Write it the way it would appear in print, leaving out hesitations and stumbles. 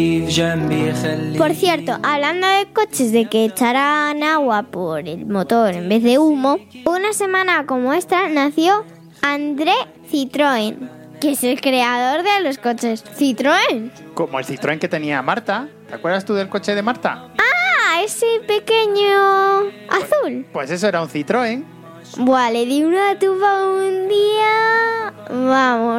Por cierto, hablando de coches de que echarán agua por el motor en vez de humo, una semana como esta nació André Citroën, que es el creador de los coches Citroën. Como el Citroën que tenía Marta. ¿Te acuerdas tú del coche de Marta? Ah, ese pequeño azul. Pues eso era un Citroën. Buah, le di una tuba un día. Vamos.